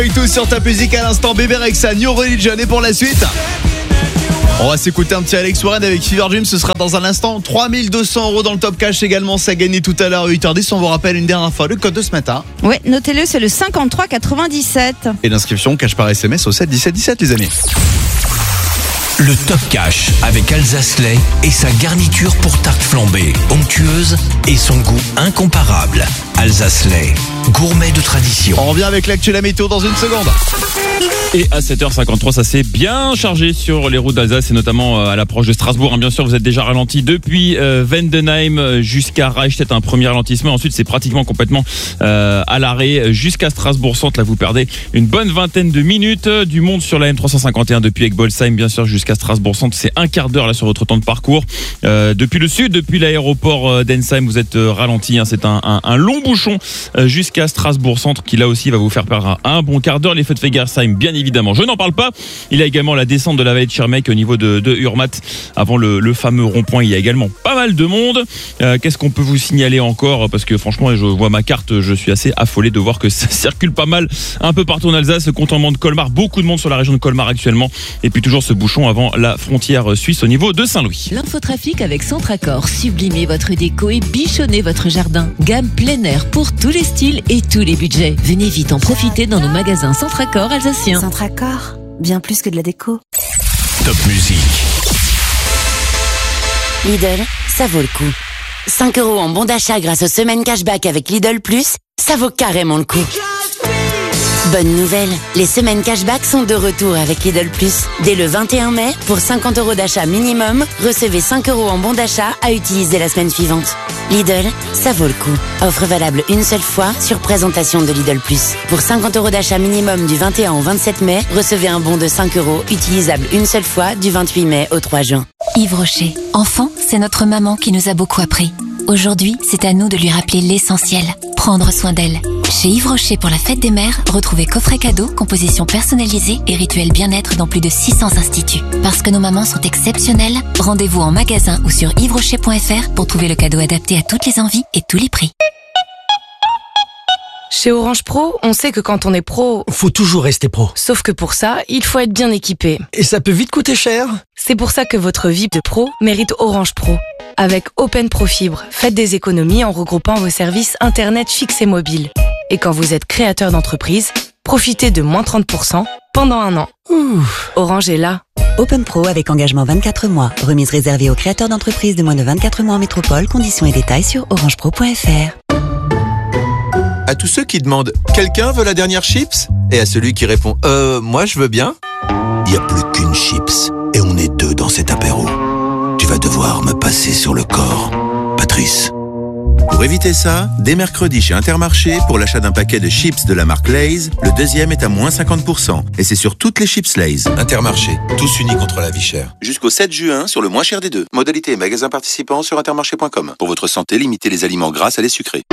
Avec tous sur ta musique à l'instant, Bébé Rexha, New Religion. Et pour la suite, on va s'écouter un petit Alex Warren avec Fever Dream. Ce sera dans un instant. 3200 € dans le top cash également. Ça a gagné tout à l'heure à 8h10. On vous rappelle une dernière fois le code de ce matin. Ouais, notez-le, c'est le 5397. Et l'inscription cash par SMS au 7 17 17 les amis. Le Top Cash avec Alsace Lait et sa garniture pour tarte flambée, onctueuse et son goût incomparable. Alsace Lait, gourmet de tradition. On revient avec l'actu la météo dans une seconde. Et à 7h53, ça s'est bien chargé sur les routes d'Alsace et notamment à l'approche de Strasbourg. Bien sûr, vous êtes déjà ralenti depuis Vendenheim jusqu'à Reichstätt, un premier ralentissement. Ensuite, c'est pratiquement complètement à l'arrêt jusqu'à Strasbourg-Centre. Là, vous perdez une bonne vingtaine de minutes. Du monde sur la M351 depuis Egbolsheim, bien sûr, jusqu'à Strasbourg-Centre. C'est un quart d'heure là sur votre temps de parcours. Depuis le sud, depuis l'aéroport d'Ensheim, vous êtes ralenti. C'est un long bouchon jusqu'à Strasbourg-Centre qui là aussi va vous faire perdre un bon quart d'heure. Les feux de Fegersheim, bien évidemment, je n'en parle pas. Il y a également la descente de la vallée de Schirmeck au niveau de Urmat avant le fameux rond-point. Il y a également pas mal de monde. Qu'est-ce qu'on peut vous signaler encore? Parce que franchement, je vois ma carte, je suis assez affolé de voir que ça circule pas mal un peu partout en Alsace. Contournement de Colmar, beaucoup de monde sur la région de Colmar actuellement. Et puis toujours ce bouchon avant la frontière suisse au niveau de Saint-Louis. L'infotrafic avec Centracor. Sublimez votre déco et bichonnez votre jardin. Gamme plein air pour tous les styles et tous les budgets. Venez vite en profiter dans nos magasins Centracor alsaciens. Centracor, bien plus que de la déco. Top musique. Lidl, ça vaut le coup. 5 € en bon d'achat grâce aux semaines cashback avec Lidl Plus, ça vaut carrément le coup. Bonne nouvelle, les semaines cashback sont de retour avec Lidl Plus. Dès le 21 mai, pour 50 € d'achat minimum, recevez 5 € en bon d'achat à utiliser la semaine suivante. Lidl, ça vaut le coup. Offre valable une seule fois sur présentation de Lidl Plus. Pour 50 € d'achat minimum du 21 au 27 mai, recevez un bon de 5 € utilisable une seule fois du 28 mai au 3 juin. Yves Rocher. Enfant, c'est notre maman qui nous a beaucoup appris. Aujourd'hui, c'est à nous de lui rappeler l'essentiel, prendre soin d'elle. Chez Yves Rocher pour la fête des mères, retrouvez coffret cadeau, composition personnalisée et rituel bien-être dans plus de 600 instituts. Parce que nos mamans sont exceptionnelles, rendez-vous en magasin ou sur yvesrocher.fr pour trouver le cadeau adapté à toutes les envies et tous les prix. Chez Orange Pro, on sait que quand on est pro, faut toujours rester pro. Sauf que pour ça, il faut être bien équipé. Et ça peut vite coûter cher. C'est pour ça que votre vie de pro mérite Orange Pro. Avec Open Pro Fibre, faites des économies en regroupant vos services internet fixes et mobiles. Et quand vous êtes créateur d'entreprise, profitez de moins 30% pendant un an. Orange est là. Open Pro avec engagement 24 mois. Remise réservée aux créateurs d'entreprises de moins de 24 mois en métropole. Conditions et détails sur orangepro.fr. À tous ceux qui demandent « Quelqu'un veut la dernière chips ?» et à celui qui répond « Moi je veux bien », il n'y a plus qu'une chips et on est deux dans cet apéro. Tu vas devoir me passer sur le corps, Patrice. Pour éviter ça, dès mercredi chez Intermarché, pour l'achat d'un paquet de chips de la marque Lay's, le deuxième est à moins 50%. Et c'est sur toutes les chips Lay's. Intermarché, tous unis contre la vie chère. Jusqu'au 7 juin, sur le moins cher des deux. Modalité et magasins participants sur intermarché.com. Pour votre santé, limitez les aliments gras à les sucrés.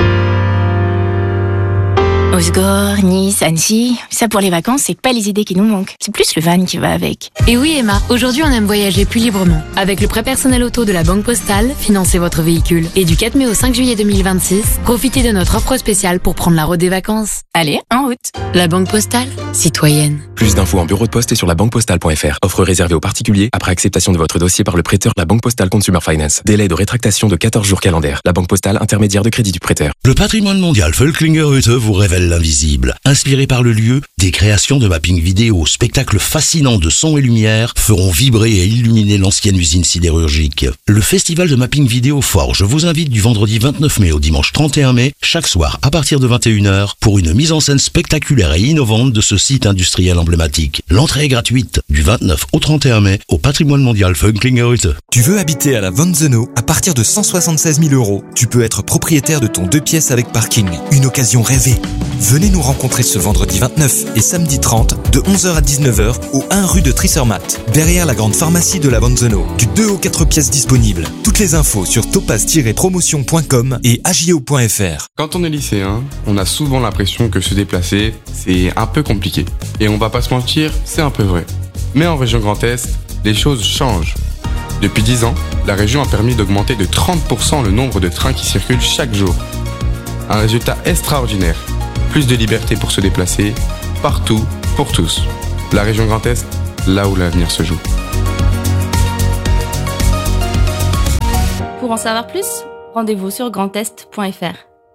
Osgore, Nice, Annecy, ça pour les vacances, c'est pas les idées qui nous manquent. C'est plus le van qui va avec. Et oui Emma, aujourd'hui on aime voyager plus librement. Avec le prêt personnel auto de la Banque Postale, financez votre véhicule. Et du 4 mai au 5 juillet 2026, profitez de notre offre spéciale pour prendre la route des vacances. Allez, en route. La Banque Postale, citoyenne. Plus d'infos en bureau de poste et sur labanquepostale.fr. Offre réservée aux particuliers après acceptation de votre dossier par le prêteur La Banque Postale Consumer Finance. Délai de rétractation de 14 jours calendaires. La Banque Postale, intermédiaire de crédit du prêteur. Le patrimoine mondial Völklinger-Hütte vous révèle l'invisible. Inspiré par le lieu, des créations de mapping vidéo, spectacles fascinants de son et lumière feront vibrer et illuminer l'ancienne usine sidérurgique. Le festival de mapping vidéo Forge vous invite du vendredi 29 mai au dimanche 31 mai, chaque soir à partir de 21h, pour une mise en scène spectaculaire et innovante de ce site industriel emblématique. L'entrée est gratuite du 29 au 31 mai au patrimoine mondial Völklinger-Hütte. Tu veux habiter à la Vanzeno à partir de 176 000 €. Tu peux être propriétaire de ton 2 pièces avec parking. Une occasion rêvée. Venez nous rencontrer ce vendredi 29 et samedi 30 de 11h à 19h au 1 rue de Trissermat, derrière la grande pharmacie de la Vanzeno. Du 2 au 4 pièces disponibles. Toutes les infos sur topaz-promotion.com et agio.fr. Quand on est lycéen, on a souvent l'impression que se déplacer, c'est un peu compliqué. Et on va pas se mentir, c'est un peu vrai. Mais en région Grand Est, les choses changent. Depuis 10 ans, la région a permis d'augmenter de 30% le nombre de trains qui circulent chaque jour. Un résultat extraordinaire. Plus de liberté pour se déplacer, partout, pour tous. La région Grand Est, là où l'avenir se joue. Pour en savoir plus, rendez-vous sur grandest.fr.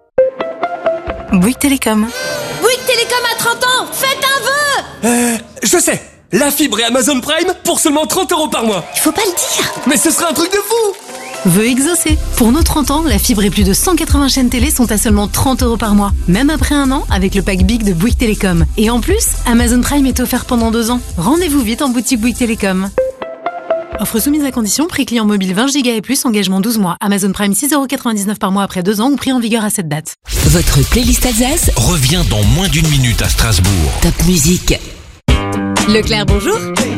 Bouygues Télécom. Bouygues Télécom a 30 ans. Faites un vœu. Je sais. La fibre et Amazon Prime pour seulement 30 € par mois. Il faut pas le dire. Mais ce serait un truc de fou. Vœu exaucé. Pour nos 30 ans, la fibre et plus de 180 chaînes télé sont à seulement 30 € par mois. Même après un an, avec le pack Big de Bouygues Télécom. Et en plus, Amazon Prime est offert pendant 2 ans. Rendez-vous vite en boutique Bouygues Télécom. Offre soumise à condition, prix client mobile 20 Go et plus, engagement 12 mois. Amazon Prime 6,99 € par mois après 2 ans ou prix en vigueur à cette date. Votre playlist Alsace revient dans moins d'une minute à Strasbourg. Top musique. Leclerc, bonjour.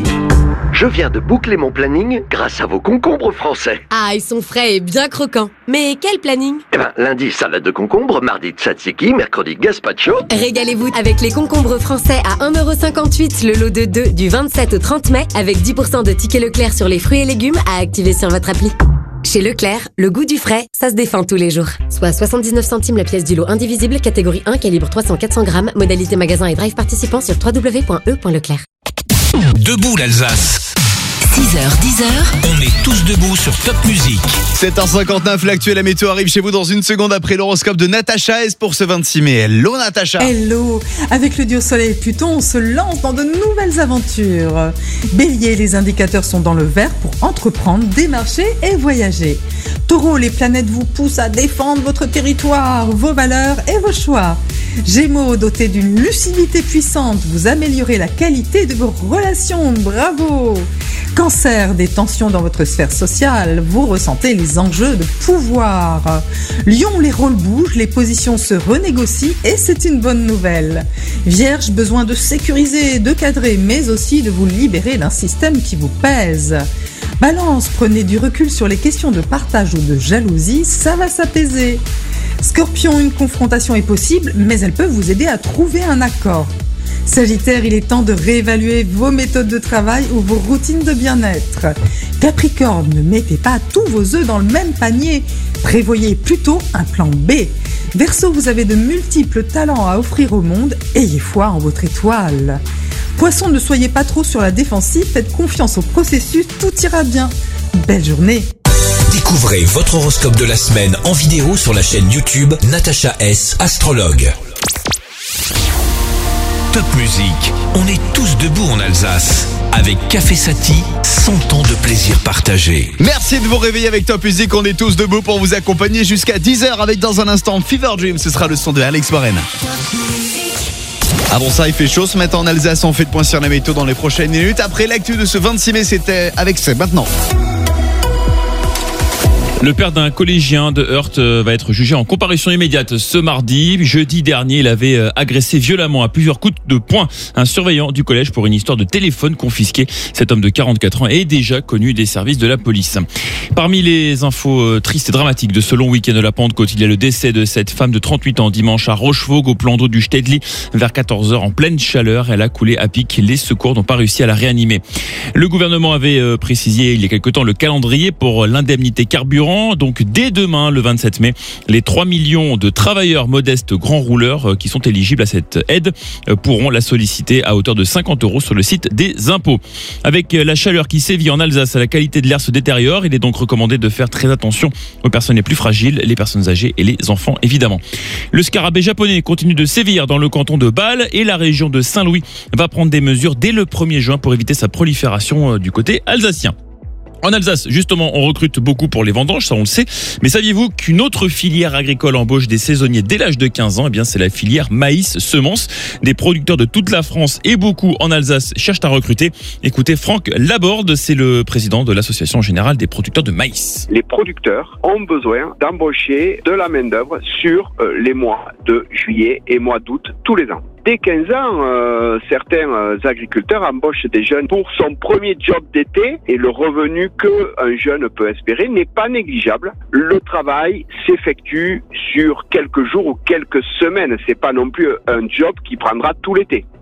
Je viens de boucler mon planning grâce à vos concombres français. Ah, ils sont frais et bien croquants. Mais quel planning? Lundi, salade de concombre, mardi, tzatziki, mercredi, gazpacho. Régalez-vous avec les concombres français à 1,58 € le lot de 2 du 27 au 30 mai avec 10% de tickets Leclerc sur les fruits et légumes à activer sur votre appli. Chez Leclerc, le goût du frais, ça se défend tous les jours. Soit 79 centimes la pièce du lot indivisible, catégorie 1, calibre 300-400 grammes, modalité magasin et drive participant sur www.e.leclerc. Debout l'Alsace. 6h-10h, on est tous debout sur Top Music. 7h59, l'actuelle météo arrive chez vous dans une seconde après l'horoscope de Natacha S pour ce 26 mai. Hello Natacha. Hello. Avec le duo Soleil et Pluton, on se lance dans de nouvelles aventures. Bélier, les indicateurs sont dans le vert pour entreprendre, démarcher et voyager. Taureau, les planètes vous poussent à défendre votre territoire, vos valeurs et vos choix. Gémeaux, dotés d'une lucidité puissante, vous améliorez la qualité de vos relations. Bravo. Cancer, des tensions dans votre sphère sociale, vous ressentez les enjeux de pouvoir. Lion, les rôles bougent, les positions se renégocient et c'est une bonne nouvelle. Vierge, besoin de sécuriser, de cadrer, mais aussi de vous libérer d'un système qui vous pèse. Balance, prenez du recul sur les questions de partage ou de jalousie, ça va s'apaiser. Scorpion, une confrontation est possible, mais elle peut vous aider à trouver un accord. Sagittaire, il est temps de réévaluer vos méthodes de travail ou vos routines de bien-être. Capricorne, ne mettez pas tous vos œufs dans le même panier. Prévoyez plutôt un plan B. Verseau, vous avez de multiples talents à offrir au monde. Ayez foi en votre étoile. Poisson, ne soyez pas trop sur la défensive. Faites confiance au processus, tout ira bien. Belle journée. Découvrez votre horoscope de la semaine en vidéo sur la chaîne YouTube Natacha S, astrologue. Top Music, on est tous debout en Alsace. Avec Café Sati, 100 ans de plaisir partagé. Merci de vous réveiller avec Top Music, on est tous debout pour vous accompagner jusqu'à 10h avec dans un instant Fever Dream, ce sera le son de Alex Warren. Avant ça, il fait chaud ce matin en Alsace, on fait le point sur la météo dans les prochaines minutes. Après l'actu de ce 26 mai, c'était avec Seb maintenant. Le père d'un collégien de Heurt va être jugé en comparution immédiate ce mardi. Jeudi dernier, il avait agressé violemment à plusieurs coups de poing un surveillant du collège pour une histoire de téléphone confisqué. Cet homme de 44 ans est déjà connu des services de la police. Parmi les infos tristes et dramatiques de ce long week-end de la Pentecôte, il y a le décès de cette femme de 38 ans dimanche à Rochevogue au plan d'eau du Stedli vers 14h en pleine chaleur. Elle a coulé à pic. Les secours n'ont pas réussi à la réanimer. Le gouvernement avait précisé il y a quelque temps le calendrier pour l'indemnité carburant. Donc dès demain, le 27 mai, les 3 millions de travailleurs modestes grands rouleurs qui sont éligibles à cette aide pourront la solliciter à hauteur de 50 € sur le site des impôts. Avec la chaleur qui sévit en Alsace, la qualité de l'air se détériore. Il est donc recommandé de faire très attention aux personnes les plus fragiles, les personnes âgées et les enfants évidemment. Le scarabée japonais continue de sévir dans le canton de Bâle et la région de Saint-Louis va prendre des mesures dès le 1er juin pour éviter sa prolifération du côté alsacien. En Alsace, justement, on recrute beaucoup pour les vendanges, ça on le sait. Mais saviez-vous qu'une autre filière agricole embauche des saisonniers dès l'âge de 15 ans ? Eh bien, c'est la filière maïs-semences. Des producteurs de toute la France et beaucoup en Alsace cherchent à recruter. Écoutez, Franck Laborde, c'est le président de l'Association générale des producteurs de maïs. Les producteurs ont besoin d'embaucher de la main-d'œuvre sur les mois de juillet et mois d'août tous les ans. Dès 15 ans, certains agriculteurs embauchent des jeunes pour son premier job d'été et le revenu qu'un jeune peut espérer n'est pas négligeable. Le travail s'effectue sur quelques jours ou quelques semaines. C'est pas non plus un job qui prendra tout l'été.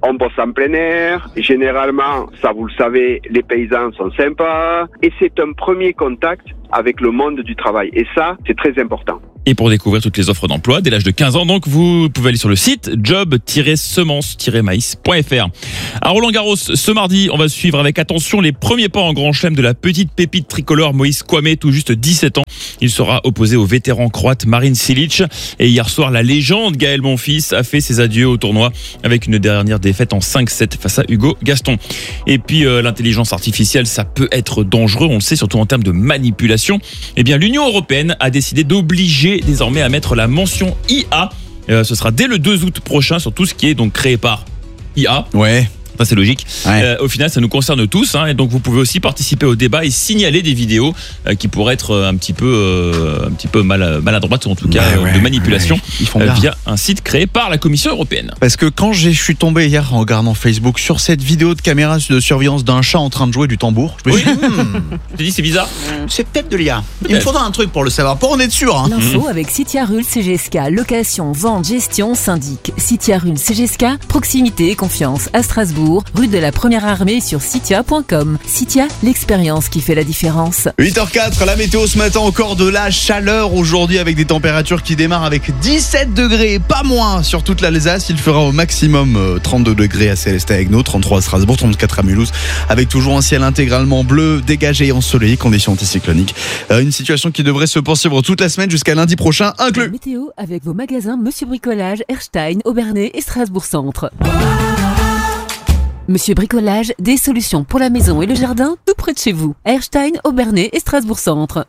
on bosse en plein air. Généralement, ça vous le savez, les paysans sont sympas. Et c'est un premier contact avec le monde du travail. Et ça, c'est très important. Et pour découvrir toutes les offres d'emploi dès l'âge de 15 ans, donc vous pouvez aller sur le site job-semence-maïs.fr. À Roland-Garros, ce mardi, on va suivre avec attention les premiers pas en grand chelem de la petite pépite tricolore Moïse Kouamé, tout juste 17 ans. Il sera opposé au vétéran croate Marin Cilic. Et hier soir, la légende Gaël Monfils a fait ses adieux au tournoi avec une dernière défaite en 5-7 face à Hugo Gaston. Et puis l'intelligence artificielle, ça peut être dangereux, on le sait, surtout en termes de manipulation. Eh bien, l'Union européenne a décidé d'obliger désormais à mettre la mention IA. Ce sera dès le 2 août prochain sur tout ce qui est donc créé par IA. Ouais. Ça c'est logique. Ouais. Au final, ça nous concerne tous, hein, et donc vous pouvez aussi participer au débat et signaler des vidéos qui pourraient être un petit peu maladroites, ou en tout cas de manipulation, via un site créé par la Commission européenne. Parce que quand je suis tombé hier en regardant Facebook sur cette vidéo de caméra de surveillance d'un chat en train de jouer du tambour, je me suis dit, tu te dis c'est bizarre. C'est peut-être de l'IA. Il me faudra un truc pour le savoir, pour en être sûr. Hein. L'info avec Citia Rule CGSK, location, vente, gestion, syndic. Citia Rule CGSK, proximité et confiance à Strasbourg, rue de la Première Armée sur citia.com. Citia, l'expérience qui fait la différence. 8h04, la météo ce matin, encore de la chaleur aujourd'hui avec des températures qui démarrent avec 17 degrés, pas moins sur toute l'Alsace. Il fera au maximum 32 degrés à Célestat-Aignaud, 33 à Strasbourg, 34 à Mulhouse, avec toujours un ciel intégralement bleu, dégagé et ensoleillé, conditions anticycloniques. Une situation qui devrait se poursuivre toute la semaine jusqu'à lundi prochain inclus. La météo avec vos magasins Monsieur Bricolage, Erstein, Aubernais et Strasbourg Centre. Monsieur Bricolage, des solutions pour la maison et le jardin, tout près de chez vous. Erstein, Aubernais et Strasbourg Centre.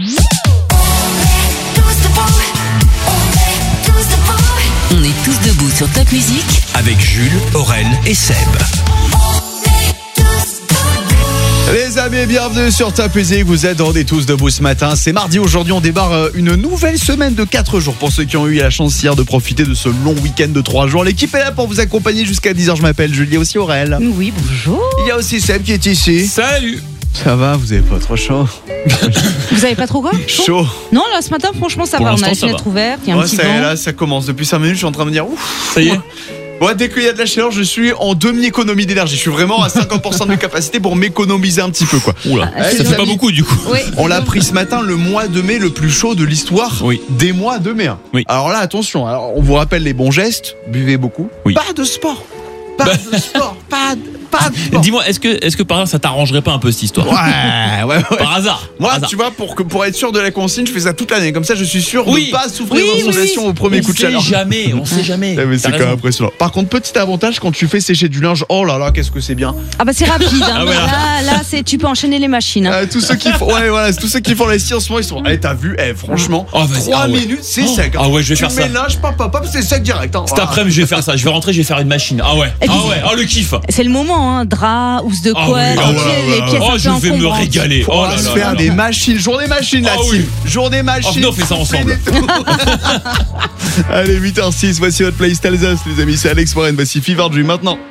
On est tous debout sur Top Music avec Jules, Aurel et Seb. Les amis, bienvenue sur Top Music. Vous êtes On est tous debout ce matin. C'est mardi. Aujourd'hui, on débarre une nouvelle semaine de 4 jours. Pour ceux qui ont eu la chance hier de profiter de ce long week-end de 3 jours, l'équipe est là pour vous accompagner jusqu'à 10h. Je m'appelle Julie, aussi Aurel. Oui, bonjour. Il y a aussi Seb qui est ici. Salut. Ça va, vous avez pas trop chaud? Vous avez pas trop quoi? Chaud. Non, là ce matin, franchement, ça va. On a la fenêtre ouverte, il y a un petit vent. Là, ça commence. Depuis 5 minutes, je suis en train de me dire ouf. Ça y est. Ouais, dès qu'il y a de la chaleur, je suis en demi-économie d'énergie. Je suis vraiment à 50% de mes capacités pour m'économiser un petit peu, quoi. Oula, ça fait pas beaucoup du coup. Oui. On l'a pris ce matin, le mois de mai le plus chaud de l'histoire des mois de mai. Oui. Alors là, attention, on vous rappelle les bons gestes, buvez beaucoup. Oui. Pas de sport. Pas de sport. Dis-moi, est-ce que par hasard ça t'arrangerait pas un peu cette histoire? Ouais. Par hasard. Moi, tu vois, pour être sûr de la consigne, je fais ça toute l'année. Comme ça, je suis sûr de ne pas souffrir d'insolation au premier coup de chaleur. On sait jamais. Mais c'est quand même impressionnant. Par contre, petit avantage, quand tu fais sécher du linge, oh là là, qu'est-ce que c'est bien. Ah bah c'est rapide. Hein. Là, tu peux enchaîner les machines. Hein. Tous ceux qui font, tous ceux qui font les scies en ce moment, ils sont. T'as vu, franchement, 3 minutes, c'est sec. Ah ouais, je vais faire ça. Tu mélanges, c'est sec direct. Cet après-midi, je vais faire ça. Je vais rentrer, je vais faire une machine. Ah ouais. Le kiff. C'est le moment, hein. Drap, housse de couette, les pièces. Oh, je vais me régaler. On va se faire des machines, journée machine là-dessus. Journée machine. On fait ça ensemble. Allez, 8h06, voici votre playlist Alsace, les amis. C'est Alex Warren, voici Fever Dream maintenant.